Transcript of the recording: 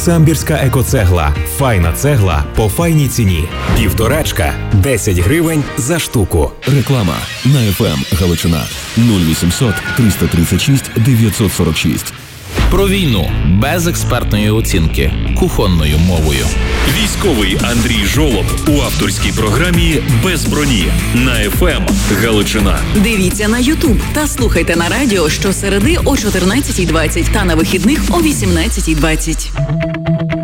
Самбірська екоцегла. Файна цегла по файній ціні. Півторачка – 10 гривень за штуку. Реклама на FM Галичина 0800 336 946. Про війну без експертної оцінки кухонною мовою. Військовий Андрій Жолоб у авторській програмі «Без броні» на FM Галичина. Дивіться на YouTube та слухайте на радіо щосереди о 14:20 та на вихідних о 18:20.